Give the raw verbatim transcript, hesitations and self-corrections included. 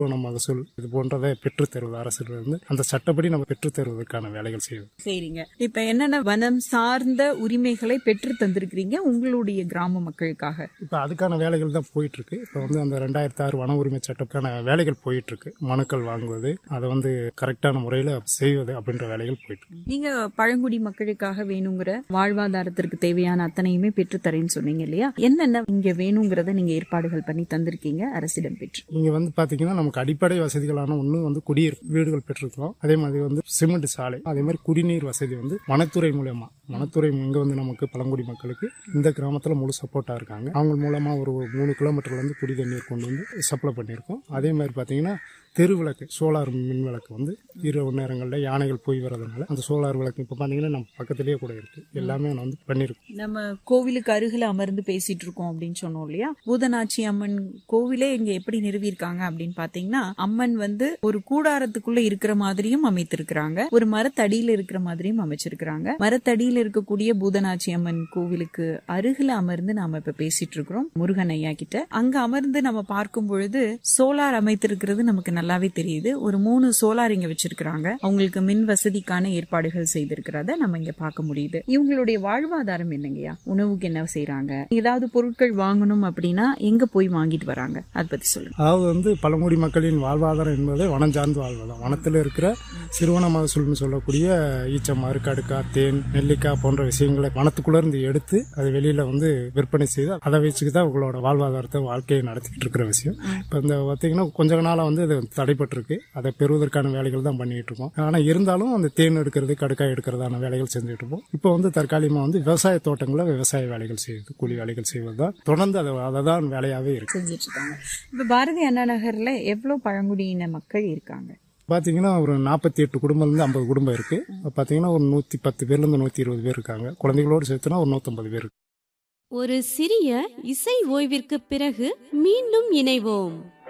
நம்ம மகசூல் இது போன்றதை பெற்றுத் தருவது அரசிலிருந்து அந்த சட்டப்படி நம்ம பெற்றுத் தருவதற்கான வேலைகள் செய்வது. சரிங்க. இப்ப என்னென்ன வனம் சார்ந்த உரிமைகளை பெற்று தந்திருக்கிறீங்க உங்களுடைய கிராம மக்களுக்காக? இப்ப அதுக்கான வேலைகள் தான் போயிட்டு இருக்கு. இப்ப வந்து அந்த ரெண்டாயிரத்தி ஆறு வன உரிமை சட்டத்துக்கான வேலைகள் போயிட்டு இருக்கு. மனுக்கள் வாங்குவது, அதை வந்து கரெக்டான முறையில செய்வது அப்படின்ற வேலைகள் போயிட்டு இருக்கு. நீங்க பழங்குடி மக்களுக்காக வேணுங்கிற வாழ்வாதாரத்திற்கு தேவையான அத்தனையுமே பெற்று தரேன்னு சொன்னீங்க இல்லையா? என்னென்ன இங்க வேணுங்கிறத நீங்க ஏற்பாடுகள் பண்ணி தந்திருக்கீங்க அரசிடம் பெற்று? இங்க வந்து பாத்தீங்கன்னா நமக்கு அடிப்படை வசதிகளான ஒண்ணு வந்து குடியிருப்பு வீடுகள் பெற்றிருக்கோம். அதே மாதிரி வந்து சிமெண்ட் சாலை, அதே மாதிரி குடிநீர் வசதி வந்து வனத்துறை மூலமா வனத்துறை இங்க வந்து நமக்கு பழங்குடி மக்களுக்கு இந்த கிராமத்துல முழு சப்போர்ட்டா இருக்காங்க. அவங்க மூலமா ஒரு மூணு கிலோமீட்டர்ல இருந்து குடி தண்ணீர் கொண்டு வந்து சப்ளை பண்ணியிருக்கோம். அதே மாதிரி பாத்தீங்கன்னா தெரு விளக்கு, சோலார் மின் விளக்கு வந்து இரவு நேரங்களில் யானைகள் போய் வரதுனால அந்த சோலார் விளக்கு இப்ப பாத்தீங்கன்னா நம்ம பக்கத்திலேயே கூட இருக்கு. எல்லாமே வந்து பண்ணிருக்கோம். நம்ம கோவிலுக்கு அருகில அமர்ந்து பேசிட்டு இருக்கோம் அப்படின்னு சொன்னோம் இல்லையா? பூதனாச்சி அம்மன் கோவிலே இங்க எப்படி நிறுவியிருக்காங்க அப்படின்னு பாத்தீங்கன்னா, அம்மன் வந்து ஒரு கூடாரத்துக்குள்ள இருக்கிற மாதிரியும் அமைத்திருக்கிறாங்க, ஒரு மரத்தடியில இருக்கிற மாதிரியும் அமைச்சிருக்கிறாங்க. மரத்தடியில இருக்கக்கூடிய பூதனாச்சி அம்மன் கோவிலுக்கு அருகில அமர்ந்து நாம இப்ப பேசிட்டு இருக்கிறோம் முருகன் ஐயா கிட்ட. அங்க அமர்ந்து நம்ம பார்க்கும் பொழுது சோலார் அமைத்திருக்கிறது நமக்கு நல்லாவே தெரியுது. ஒரு மூணு சோலார் இங்க வச்சிருக்காங்க. அவங்களுக்கு மின் வசதிக்கான ஏற்பாடுகள் செய்திருக்கிறத நம்ம இங்க பார்க்க முடியுது. இவங்களுடைய வாழ்வாதாரம் என்னங்கய்யா? உணவுக்கு என்ன செய்யறாங்க? ஏதாவது பொருட்கள் வாங்கணும் அப்படின்னா எங்க போய் வாங்கிட்டு வராங்க? அதை பத்தி சொல்லுங்க. அதாவது வந்து பழங்குடி மக்களின் வாழ்வாதாரம் என்பது வனம் சார்ந்து வாழ்வதான். வனத்தில் இருக்கிற சிறுவன மகசூல்னு சொல்லக்கூடிய ஈச்சமாறு, கடுக்கா, தேன், நெல்லிக்காய் போன்ற விஷயங்களை வனத்துக்குள்ள இருந்து எடுத்து அதை வெளியில வந்து விற்பனை செய்து அதை வச்சுக்கிதான் உங்களோட வாழ்வாதாரத்தை வாழ்க்கையை நடத்திட்டு இருக்கிற விஷயம். இப்ப இந்த பாத்தீங்கன்னா கொஞ்ச நாளா வந்து இது தடைப்பட்டிருக்கு. அதை பெறுவதற்கான வேலைகள் தான் பண்ணிட்டு இருக்கோம். ஆனா இருந்தாலும் அந்த தேன் எடுக்கிறது, கடுக்காய் எடுக்கிறதான வேலைகள் செஞ்சுட்டு இருப்போம். இப்போ வந்து தற்காலிகமா வந்து விவசாய தோட்டங்களை விவசாய வேலைகள் செய்வது, கூலி வேலைகள் செய்வதுதான் தொடர்ந்து அதை தான் வேலையாவே இருக்கு செஞ்சிட்டு இருக்காங்க. இப்ப பாரதி அண்ணா நகர்ல எவ்வளவு பழங்குடியின மக்கள் இருக்காங்க? பாத்தீங்கன்னா ஒரு நாற்பத்தி எட்டு குடும்பம் இருந்து ஐம்பது குடும்பம் இருக்கு. பாத்தீங்கன்னா ஒரு நூத்தி பத்து பேர்ல இருந்து நூத்தி இருபது பேர் இருக்காங்க. குழந்தைகளோடு சேர்த்துனா ஒரு நூத்தி ஐம்பது பேர் இருக்கு. ஒரு சிறிய இசை ஓய்விற்கு பிறகு மீண்டும் இணைவோம்.